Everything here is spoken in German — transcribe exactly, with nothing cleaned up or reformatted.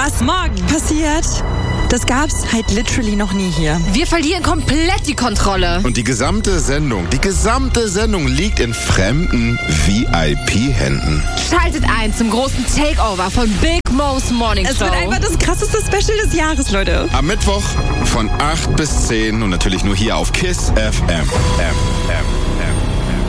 Was morgen passiert, das gab's halt literally noch nie hier. Wir verlieren komplett die Kontrolle. Und die gesamte Sendung, die gesamte Sendung liegt in fremden V I P-Händen. Schaltet ein zum großen Takeover von Big Mo's Morning Show. Es wird einfach das krasseste Special des Jahres, Leute. Am Mittwoch von acht bis zehn und natürlich nur hier auf KISS F M. M, M.